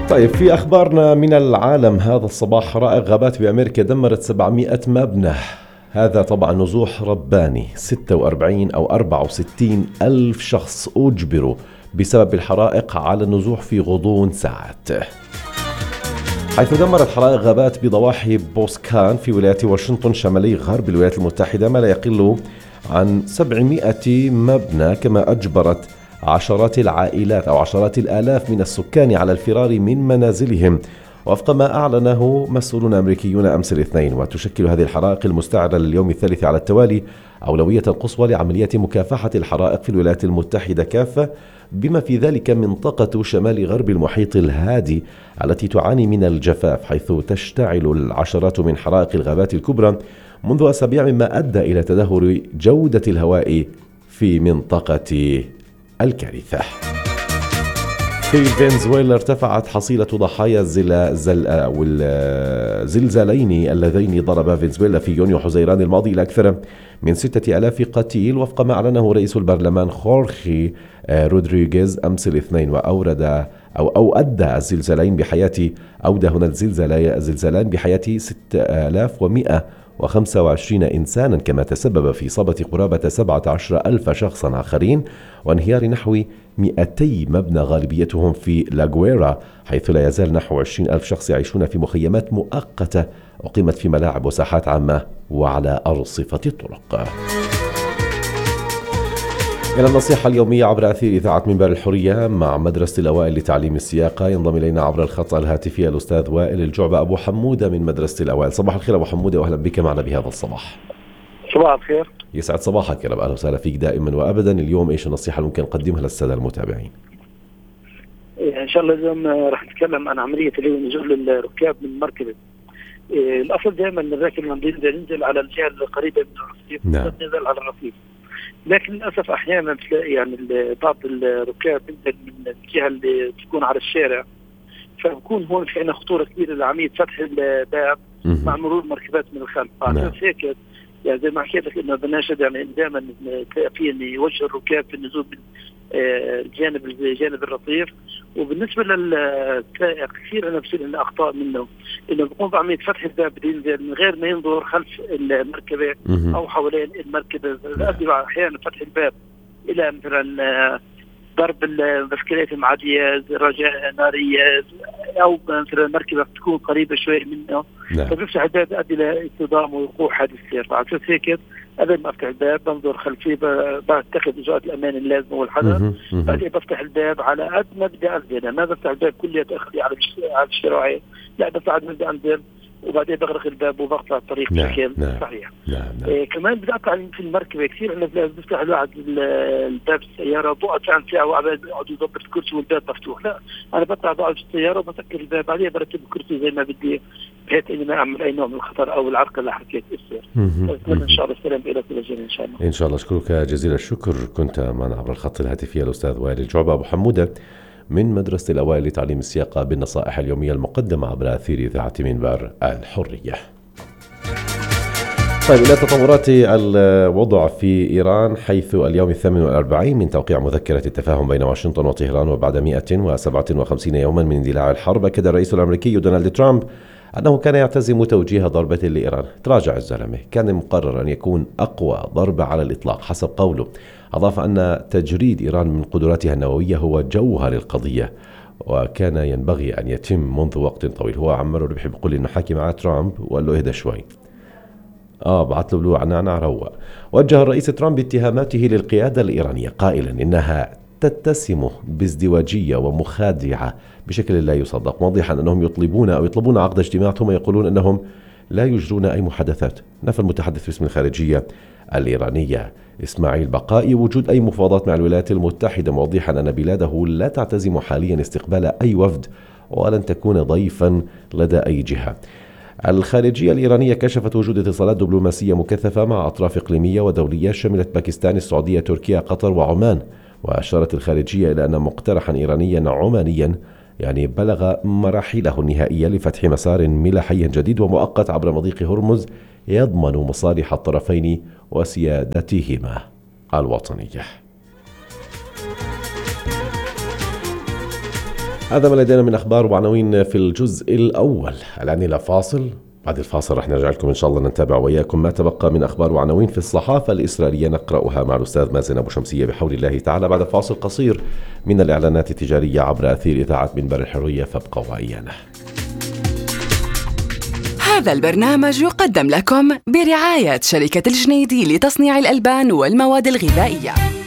طيب، في أخبارنا من العالم هذا الصباح، حرائق غابات بأمريكا دمرت 700 مبنى. هذا طبعا نزوح رباني. 46 أو 64 ألف شخص أجبروا بسبب الحرائق على النزوح في غضون ساعات، حيث دمرت حرائق غابات بضواحي بوسكان في ولاية واشنطن شمالي غرب الولايات المتحدة ما لا يقل عن 700 مبنى، كما أجبرت عشرات العائلات أو عشرات الآلاف من السكان على الفرار من منازلهم وفق ما أعلنه مسؤولون أمريكيون أمس الاثنين. وتشكل هذه الحرائق المستعرة لليوم الثالث على التوالي أولوية قصوى لعملية مكافحة الحرائق في الولايات المتحدة كافة، بما في ذلك منطقة شمال غرب المحيط الهادي التي تعاني من الجفاف، حيث تشتعل العشرات من حرائق الغابات الكبرى منذ أسابيع، مما أدى إلى تدهور جودة الهواء في منطقة الكارثة. في فنزويلا ارتفعت حصيلة ضحايا الزلزالين اللذين ضربا فنزويلا في يونيو حزيران الماضي إلى أكثر من 6000 قتيل، وفق ما أعلنه رئيس البرلمان خورخي رودريغيز أمس الاثنين. أودى الزلزالين بحياة الزلزالان بحياة 6125 إنسانا، كما تسبب في إصابة قرابة 17,000 شخصا آخرين وانهيار نحو 200 مبنى غالبيتهم في لاغويرا، حيث لا يزال نحو 20,000 شخص يعيشون في مخيمات مؤقتة أقيمت في ملاعب وساحات عامة وعلى أرصفة الطرق. إلى النصيحة اليومية عبر أثير إذاعة منبر الحرية مع مدرسة الأوائل لتعليم السياقة. ينضم إلينا عبر الخط الهاتفي الأستاذ وائل الجعبة أبو حمودة من مدرسة الأوائل. صباح الخير أبو حمودة، وأهلا بك معنا بهذا الصباح. صباح الخير. يسعد صباحك يا رب، أهلا وسهلا فيك دائما وأبدا. اليوم إيش النصيحة اللي ممكن نقدمها للسادة المتابعين؟ إن شاء الله اليوم راح نتكلم عن عملية نزول الركاب من المركبة. الأصل دائما الراكب لما ينزل على الجهة القريبة من الرصيف، ينزل على الرصيف، لكن للأسف أحيانا تلاقي يعني بعض الركاب ينزل من الجهة اللي تكون على الشارع، فبكون هون في عندنا خطورة كبيرة لعملية فتح الباب مع مرور مركبات من الخلف. عشان هيك يعني زي ما حكيت لك انه بناشد يعني دائما في ان يوجه الركاب في النزول من جانب الرصيف. وبالنسبه للسائق كثير انا بصير لنا اخطاء منه، انه بيقوم بعمليه فتح الباب بينزل من غير ما ينظر خلف المركبه او حوالين المركبه، بيؤدي احيانا فتح الباب الى مثلا ضرب البسكليت مع دياز، رجاء ناريه، او مثلا المركبه بتكون قريبه شوي منه فبيفتح الباب يؤدي الى اصطدام ووقوع حادث سير. فعشان هيك قبل ما افتح الباب بنظر خلفي، بتخذ اجراءات الامان اللازمه والحذر، بعدين بفتح الباب على قد ما بدي انزل، ما بفتح الباب كليا تاخذي على الشراعي، لا بفتح قد ما بدي انزل وبعدين بغرق الباب وبقطع الطريق بشكل صحيح. كمان بدي اقطع في المركبه كثير انه بفتح الواحد الباب السياره بقعد عن ساعه وعباد بقعد يضبط الكرسي والباب مفتوح، لا انا بقطع بقعد في السياره وبسكر الباب، بعدين برتب الكرسي زي ما بدي بحيث اني ما اعمل اي نوع من الخطر او العرقله اللي حكيت السير. اتمنى ان شاء الله السلام الى كل الجميع ان شاء الله. ان شاء الله. اشكرك جزيل الشكر. كنت معنا عبر الخط الهاتفي الاستاذ وائل الجعبة أبو حمودة من مدرسة الأوائل لتعليم السياقة بالنصائح اليومية المقدمة عبر أثير إذاعة منبر الحرية. طيب، إلى تطورات الوضع في إيران، حيث اليوم 48 من توقيع مذكرة التفاهم بين واشنطن وطهران، وبعد 157 يوما من اندلاع الحرب، أكد الرئيس الأمريكي دونالد ترامب أنه كان يعتزم توجيه ضربة لإيران. تراجع الزلمة، كان مقرر أن يكون أقوى ضربة على الإطلاق حسب قوله. أضاف أن تجريد إيران من قدراتها النووية هو جوهر القضية، وكان ينبغي أن يتم منذ وقت طويل. هو عمر ربحي بيقول إنه حكي مع ترامب وقال له اهدى شوي، بعت له بلوع عنعنع روق. وجه الرئيس ترامب اتهاماته للقيادة الإيرانية قائلا إنها تتسم بازدواجية ومخادعة بشكل لا يصدق، موضحا أنهم يطلبون عقد اجتماع ثم يقولون أنهم لا يجرون أي محادثات. نفى المتحدث باسم الخارجية الإيرانية إسماعيل بقائي وجود أي مفاوضات مع الولايات المتحدة، موضحا أن بلاده لا تعتزم حاليا استقبال أي وفد ولن تكون ضيفا لدى أي جهة. الخارجية الإيرانية كشفت وجود اتصالات دبلوماسية مكثفة مع أطراف إقليمية ودولية شملت باكستان، السعودية، تركيا، قطر وعمان. وأشارت الخارجية إلى أن مقترحا إيرانيا عمانيا بلغ مراحله النهائية لفتح مسار ملاحي جديد ومؤقت عبر مضيق هرمز يضمن مصالح الطرفين وسيادتهما الوطنية. هذا ما لدينا من أخبار وعناوين في الجزء الأول. الآن إلى فاصل، بعد الفاصل رح نرجع لكم إن شاء الله نتابع وياكم ما تبقى من أخبار وعناوين في الصحافة الإسرائيلية نقرأها مع الأستاذ مازن أبو شمسية بحول الله تعالى بعد فاصل قصير من الإعلانات التجارية عبر أثير إذاعة منبر الحرية، فابقوا وإيانا. هذا البرنامج يقدم لكم برعاية شركة الجنيدي لتصنيع الألبان والمواد الغذائية.